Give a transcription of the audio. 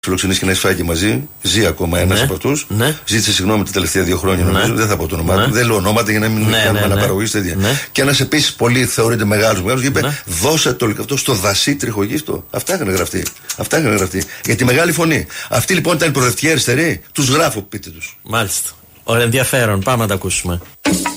φιλοξενήσει και να έχει φάει και μαζί. Ζει ακόμα ένας από αυτούς. Ναι. Ζήτησε συγγνώμη τα τελευταία 2 χρόνια, νομίζω. Δεν θα πω το όνομά του. Δεν λέω ονόματα για να μην κάνουμε αναπαραγωγή τέτοια. Και ένας επίσης πολύ θεωρείται μεγάλος και είπε: δώσε το αυτό στο δασί τριχογύφτο. Αυτά είχαν γραφτεί. Για τη μεγάλη φωνή. Αυτή λοιπόν ήταν η προοδευτική αριστερή. Τους γράφω, πείτε τους. Μάλιστα. Ωραία, ενδιαφέρον. Πάμε να τα ακούσουμε.